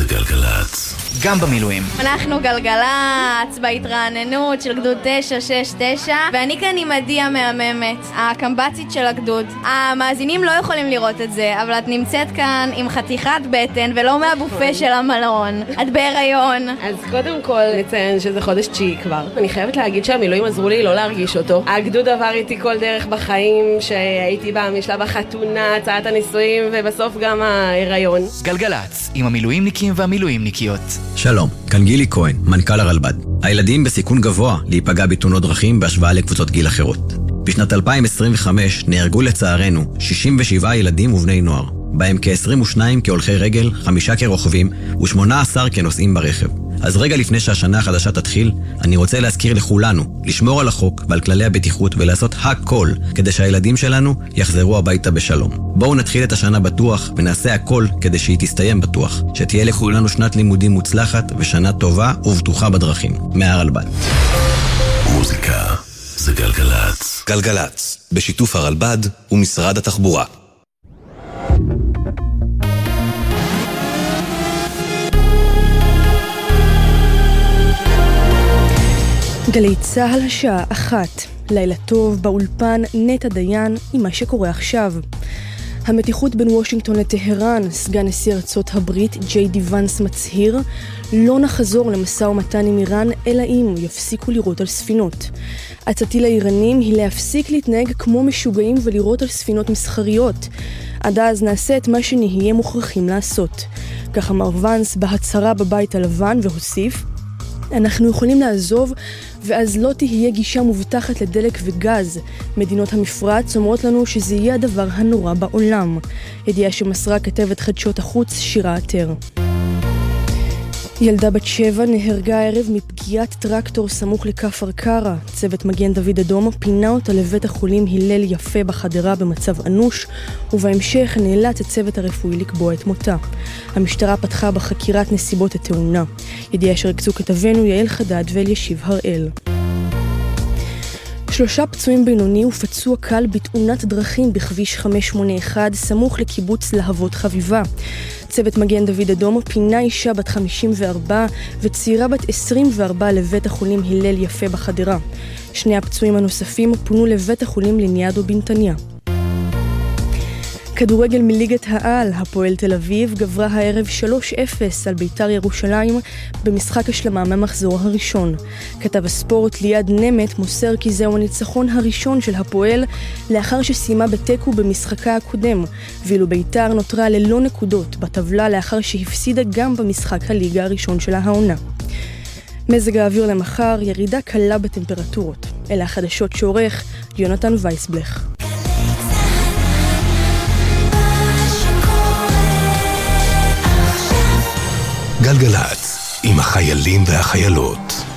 גלגלץ. גם במילואים. אנחנו גלגלץ בהתרעננות של גדוד 969, ואני כאן עם עדי המהממת, הקמבצית של הגדוד. המאזינים לא יכולים לראות את זה, אבל את נמצאת כאן עם חתיכת בטן ולא מהבופה של המלון. את בהיריון. אז קודם כל נציין שזה חודש 9 כבר. אני חייבת להגיד שהמילואים עזרו לי לא להרגיש אותו. הגדוד עבר איתי כל דרך בחיים שהייתי בה, משלב החתונה, הצעת הנישואים ובסוף גם ההיריון. גלגלץ, עם המילואימניקים והמילואימניקיות. שלום, כאן גילי כהן, מנכ"ל הרלב"ד. הילדים בסיכון גבוה להיפגע בתאונות דרכים בהשוואה לקבוצות גיל אחרות. בשנת 2025 נהרגו לצערנו 67 ילדים ובני נוער, בהם כ-22 כהולכי רגל, 5 כרוכבים ו18 כנוסעים ברכב. אז רגע לפני שהשנה החדשה תתחיל, אני רוצה להזכיר לכולנו לשמור על החוק ועל כללי הבטיחות ולעשות הכל כדי שהילדים שלנו יחזרו הביתה בשלום. בואו נתחיל את השנה בטוח ונעשה הכל כדי שהיא תסתיים בטוח. שתהיה לכולנו שנת לימודים מוצלחת ושנה טובה ובטוחה בדרכים. מהרלב"ד. מוזיקה זה גלגלץ. גלגלץ, בשיתוף הרלב"ד ומשרד התחבורה. גלי צהל השעה 1, לילה טוב באולפן נטע דיין עם מה שקורה עכשיו. המתיחות בין וושינגטון לטהרן, סגן נשיא ארצות הברית ג'יי די ונס מצהיר, לא נחזור למשא ומתן עם איראן אלא אם יפסיקו לירות על ספינות. הצעתי לאיראנים היא להפסיק להתנהג כמו משוגעים ולירות על ספינות מסחריות. עד אז נעשה את מה שנהיה מוכרחים לעשות. כך אמר ונס בהצהרה בבית הלבן והוסיף, אנחנו יכולים לעזוב ואז לא תהיה גישה מובטחת לדלק וגז. מדינות המפרץ אומרות לנו שזה יהיה הדבר הנורא בעולם. ידיעה שמסרה כתבת חדשות החוץ שירה עטר. ילדה בת 7 נהרגה הערב מפגיעת טרקטור סמוך לכפר קרא. צוות מגן דוד אדום פינה אותה לבית החולים הלל יפה בחדרה במצב אנוש, ובהמשך נאלץ הצוות הרפואי לקבוע את מותה. המשטרה פתחה בחקירת נסיבות התאונה. ידיעה שרקצו כתבנו יעל חדד ואלישיב הראל. 3 פצועים בינוני ופצוע קל בתאונת דרכים בכביש 581 סמוך לקיבוץ להבות חביבה. צוות מגן דוד אדום פינה אישה בת 54 וצעירה בת 24 לבית החולים הלל יפה בחדרה. 2 הפצועים הנוספים פונו לבית החולים לניאדו בנתניה. כדורגל מליגת העל, הפועל תל אביב גברה הערב 3-0 על ביתר ירושלים במשחק השלמה מהמחזור הראשון. כתב הספורט ליד נמת מוסר כי זהו הניצחון הראשון של הפועל לאחר שסיימה בתיקו במשחקה הקודם, ואילו ביתר נותרה ללא נקודות בטבלה לאחר שהפסידה גם במשחק הליגה הראשון של העונה. מזג האוויר למחר, ירידה קלה בטמפרטורות. אלה החדשות שעורך יונתן וייסבלך. גלגלץ, עם החיילים והחיילות.